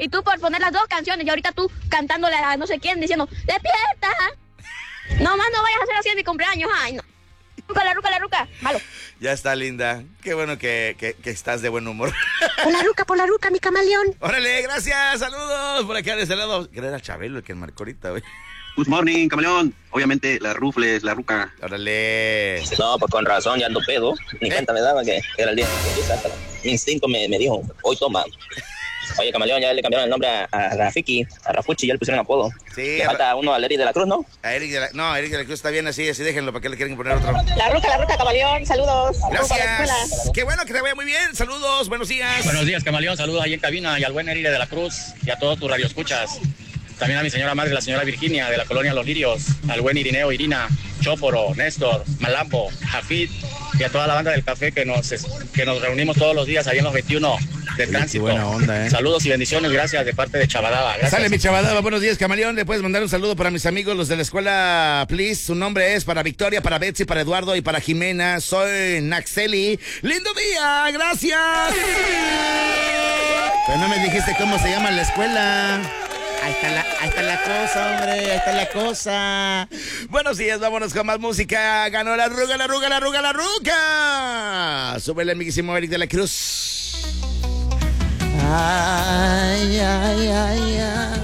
Y tú por poner las dos canciones y ahorita tú cantándole a no sé quién diciendo, ¡despierta! No más no vayas a hacer así en mi cumpleaños. Ay, no. La ruca. Malo. Ya está, linda. Qué bueno que estás de buen humor. Por la ruca, mi camaleón. Órale, gracias, saludos. Por acá de ese lado. Creo era Chabelo el que marcó ahorita, güey. Good morning, camaleón. Obviamente, la rufles, la ruca. Órale. No, pues con razón, ya ando pedo. Ni cuenta me daba que era el día de mi instinto me dijo, hoy toma. Oye, camaleón, ya le cambiaron el nombre a Rafiki, a Rafuchi, ya le pusieron apodo. Sí. Le falta uno a Eric de la Cruz, ¿no? Eric de la Cruz está bien así déjenlo, ¿para qué le quieren poner otro? La ruca, camaleón, saludos. Gracias. Qué bueno que te vaya muy bien. Saludos, buenos días. Buenos días, camaleón, saludos ahí en cabina y al buen Eric de la Cruz y a todos tus radioescuchas. También a mi señora madre, la señora Virginia de la colonia Los Lirios, al buen Irineo, Irina, Chóforo, Néstor, Malambo, Jafid y a toda la banda del café que nos reunimos todos los días ahí en los 21 de tránsito. Buena onda, Saludos y bendiciones, gracias de parte de Chabadaba. Gracias. Sale mi Chabadaba, buenos días, camaleón. Le puedes mandar un saludo para mis amigos, los de la escuela, please. Su nombre es para Victoria, para Betsy, para Eduardo y para Jimena. Soy Naxeli. ¡Lindo día! ¡Gracias! Pero no me dijiste cómo se llama la escuela. Ahí está la cosa, hombre, ahí está la cosa. Buenos días, vámonos con más música. Ganó la ruca. Súbele, amiguísimo Eric de la Cruz. Ay.